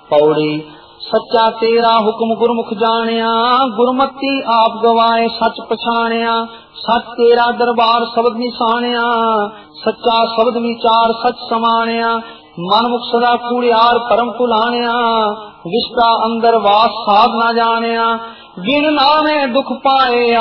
पौड़ी सच्चा तेरा हुक्म गुरमुख जानिया, गुरमती आप गवाए सच पछाणिया। सच तेरा दरबार शब्द निशानिया, सच्चा शब्द विचार सच समानिया। मन मुख सदा कूड़ियार परम भुलानिया, विश्वा अंदर वास साध ना जानिया। जिन नामे दुख पाए